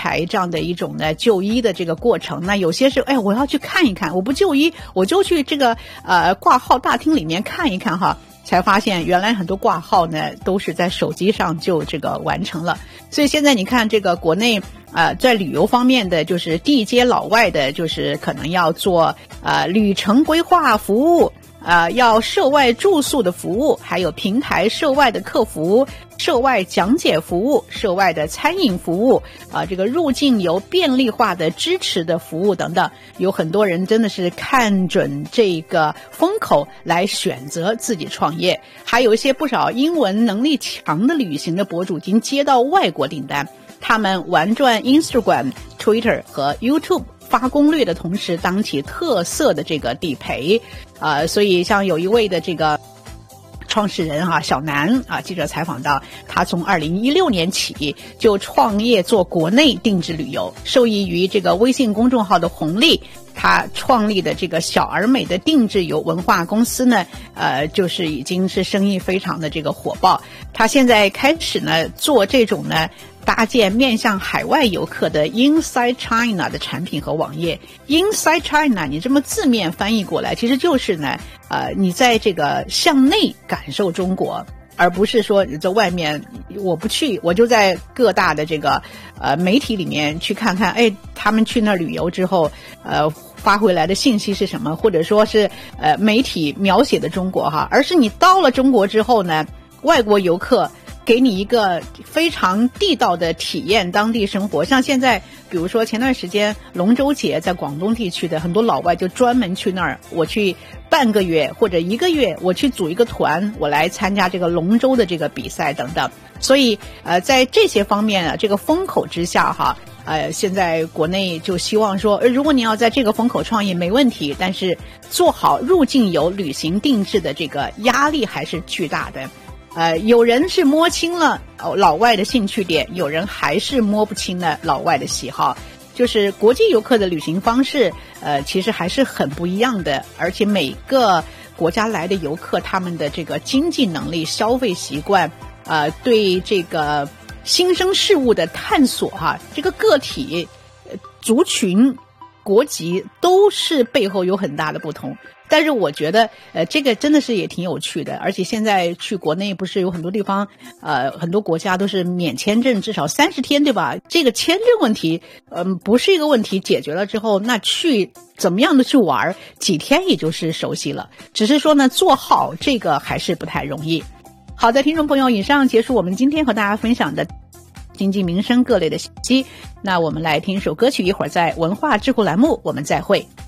排这样的一种呢就医的这个过程。那有些是我要去看一看，我不就医我就去这个挂号大厅里面看一看哈，才发现原来很多挂号呢都是在手机上就这个完成了。所以现在你看这个国内在旅游方面的就是地接老外的，就是可能要做旅程规划服务，要涉外住宿的服务，还有平台涉外的客服、涉外讲解服务、涉外的餐饮服务，这个入境游便利化的支持的服务等等。有很多人真的是看准这个风口来选择自己创业，还有一些不少英文能力强的旅行的博主已经接到外国订单，他们玩转 Instagram、Twitter 和 YouTube，发攻略的同时当起特色的这个地陪，所以像有一位的这个创始人小南记者采访到，他从2016年起就创业做国内定制旅游，受益于这个微信公众号的红利，他创立的这个小而美的定制游文化公司呢，就是已经是生意非常的这个火爆。他现在开始呢做这种呢搭建面向海外游客的 Inside China 的产品和网页。 Inside China 你这么字面翻译过来其实就是呢你在这个向内感受中国，而不是说你在外面我不去，我就在各大的这个媒体里面去看看他们去那儿旅游之后发回来的信息是什么，或者说是媒体描写的中国而是你到了中国之后呢，外国游客给你一个非常地道的体验当地生活。像现在比如说前段时间龙舟节在广东地区的很多老外就专门去那儿，我去半个月或者1个月，我去组一个团，我来参加这个龙舟的这个比赛等等。所以在这些方面这个风口之下现在国内就希望说如果你要在这个风口创业没问题，但是做好入境游旅行定制的这个压力还是巨大的。有人是摸清了老外的兴趣点，有人还是摸不清了老外的喜好。就是国际游客的旅行方式其实还是很不一样的，而且每个国家来的游客他们的这个经济能力、消费习惯对这个新生事物的探索这个个体族群国籍都是背后有很大的不同。但是我觉得这个真的是也挺有趣的。而且现在去国内不是有很多地方很多国家都是免签证至少30天对吧，这个签证问题不是一个问题，解决了之后那去怎么样的去玩几天也就是熟悉了，只是说呢做好这个还是不太容易。好的听众朋友，以上结束我们今天和大家分享的经济民生各类的信息。那我们来听一首歌曲，一会儿在文化智库栏目我们再会。